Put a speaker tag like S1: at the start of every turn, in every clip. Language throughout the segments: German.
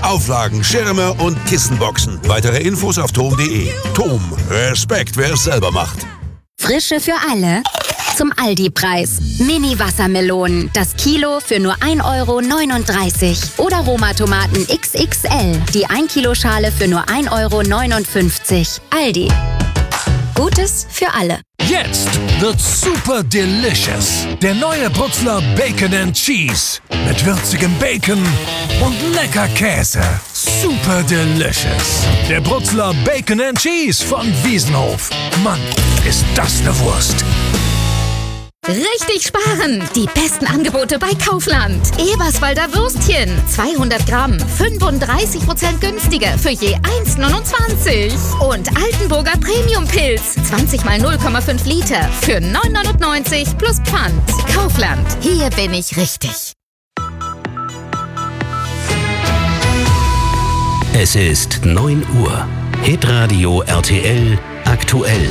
S1: Auflagen, Schirme und Kissenboxen. Weitere Infos auf TOM.de. TOM, Respekt, wer es selber macht.
S2: Frische für alle? Zum Aldi-Preis. Mini-Wassermelonen, das Kilo für nur 1,39 € Oder Roma-Tomaten XXL, die 1-Kilo-Schale für nur 1,59 €. Aldi. Gutes für alle.
S3: Jetzt wird super delicious. Der neue Brutzler Bacon and Cheese. Mit würzigem Bacon und lecker Käse. Super delicious. Der Brutzler Bacon and Cheese von Wiesenhof. Mann, ist das eine Wurst.
S4: Richtig sparen! Die besten Angebote bei Kaufland. Eberswalder Würstchen, 200 Gramm, 35% günstiger für je 1,29 €. Und Altenburger Premium-Pilz, 20 mal 0,5 Liter für 9,99 € plus Pfand. Kaufland, hier bin ich richtig.
S5: Es ist 9 Uhr. Hitradio RTL aktuell.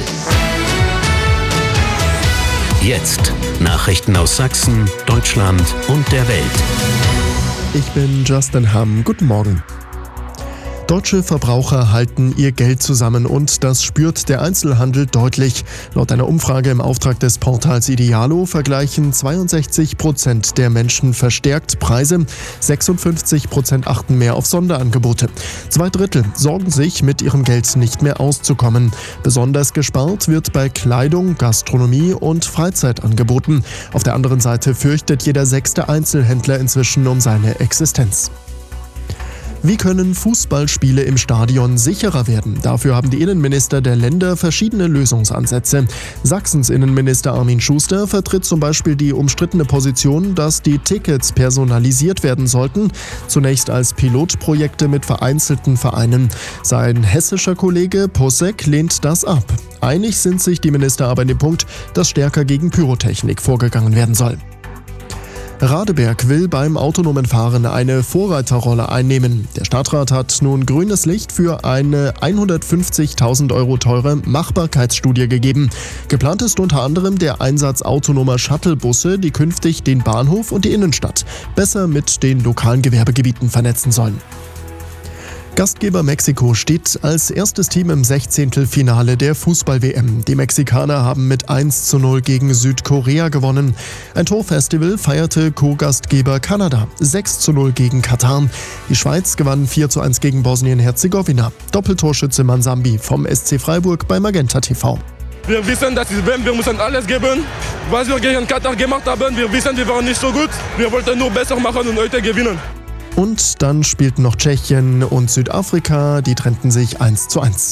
S5: Jetzt Nachrichten aus Sachsen, Deutschland und der Welt.
S6: Ich bin Justin Hamm. Guten Morgen. Deutsche Verbraucher halten ihr Geld zusammen und das spürt der Einzelhandel deutlich. Laut einer Umfrage im Auftrag des Portals Idealo vergleichen 62% der Menschen verstärkt Preise, 56% achten mehr auf Sonderangebote. 2/3 sorgen sich, mit ihrem Geld nicht mehr auszukommen. Besonders gespart wird bei Kleidung, Gastronomie und Freizeitangeboten. Auf der anderen Seite fürchtet jeder 6. Einzelhändler inzwischen um seine Existenz. Wie können Fußballspiele im Stadion sicherer werden? Dafür haben die Innenminister der Länder verschiedene Lösungsansätze. Sachsens Innenminister Armin Schuster vertritt zum Beispiel die umstrittene Position, dass die Tickets personalisiert werden sollten, zunächst als Pilotprojekte mit vereinzelten Vereinen. Sein hessischer Kollege Posseck lehnt das ab. Einig sind sich die Minister aber in dem Punkt, dass stärker gegen Pyrotechnik vorgegangen werden soll. Radeberg will beim autonomen Fahren eine Vorreiterrolle einnehmen. Der Stadtrat hat nun grünes Licht für eine 150.000 € teure Machbarkeitsstudie gegeben. Geplant ist unter anderem der Einsatz autonomer Shuttlebusse, die künftig den Bahnhof und die Innenstadt besser mit den lokalen Gewerbegebieten vernetzen sollen. Gastgeber Mexiko steht als erstes Team im 16. Finale der Fußball-WM. Die Mexikaner haben mit 1:0 gegen Südkorea gewonnen. Ein Torfestival feierte Co-Gastgeber Kanada, 6:0 gegen Katar. Die Schweiz gewann 4:1 gegen Bosnien-Herzegowina. Doppeltorschütze Mansambi vom SC Freiburg bei Magenta TV.
S7: Wir wissen, dass wir müssen alles geben. Was wir gegen Katar gemacht haben, wir wissen, wir waren nicht so gut. Wir wollten nur besser machen und heute gewinnen.
S6: Und dann spielten noch Tschechien und Südafrika, die trennten sich 1:1.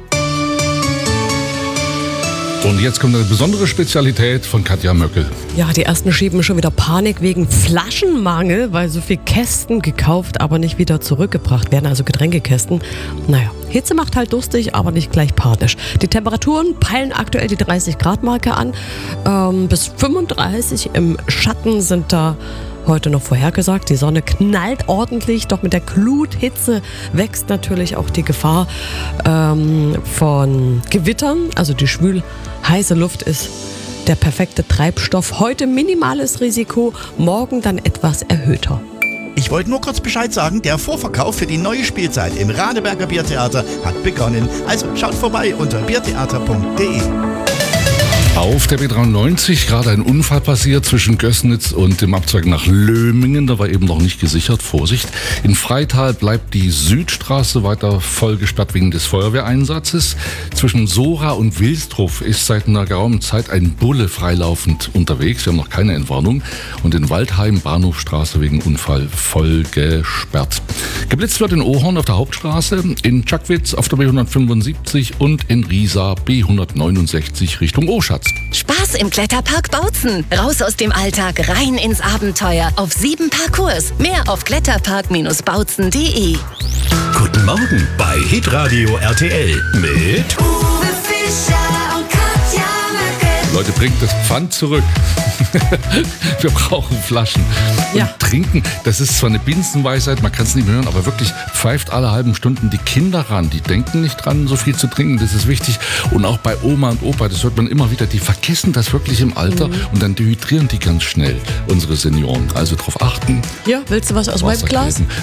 S8: Und jetzt kommt eine besondere Spezialität von Katja Möckel.
S9: Ja, die ersten schieben schon wieder Panik wegen Flaschenmangel, weil so viel Kästen gekauft, aber nicht wieder zurückgebracht werden, also Getränkekästen. Naja, Hitze macht halt durstig, aber nicht gleich panisch. Die Temperaturen peilen aktuell die 30-Grad-Marke an. Bis 35 im Schatten sind da heute noch vorhergesagt. Die Sonne knallt ordentlich, doch mit der Gluthitze wächst natürlich auch die Gefahr von Gewittern. Also die schwül heiße Luft ist der perfekte Treibstoff. Heute minimales Risiko, morgen dann etwas erhöhter.
S10: Ich wollte nur kurz Bescheid sagen, der Vorverkauf für die neue Spielzeit im Radeberger Biertheater hat begonnen. Also schaut vorbei unter biertheater.de.
S8: Auf der B93 gerade ein Unfall passiert zwischen Gößnitz und dem Abzweig nach Lömingen. Da war eben noch nicht gesichert. Vorsicht. In Freital bleibt die Südstraße weiter voll gesperrt wegen des Feuerwehreinsatzes. Zwischen Sora und Wilsdruf ist seit einer geraumen Zeit ein Bulle freilaufend unterwegs. Wir haben noch keine Entwarnung. Und in Waldheim Bahnhofstraße wegen Unfall voll gesperrt. Geblitzt wird in Ohorn auf der Hauptstraße, in Tschackwitz auf der B175 und in Riesa B169 Richtung Oschatz.
S2: Spaß im Kletterpark Bautzen. Raus aus dem Alltag, rein ins Abenteuer. Auf 7 Parcours. Mehr auf kletterpark-bautzen.de.
S5: Guten Morgen bei Hitradio RTL mit
S11: Uwe Fischer und Katja Möckel.
S8: Leute, bringt das Pfand zurück. Wir brauchen Flaschen. Und trinken, das ist zwar eine Binsenweisheit, man kann es nicht mehr hören, aber wirklich pfeift alle halben Stunden die Kinder ran. Die denken nicht dran, so viel zu trinken, das ist wichtig. Und auch bei Oma und Opa, das hört man immer wieder, die vergessen das wirklich im Alter und dann dehydrieren die ganz schnell, unsere Senioren. Also drauf achten.
S9: Ja, willst du was aus meinem Glas?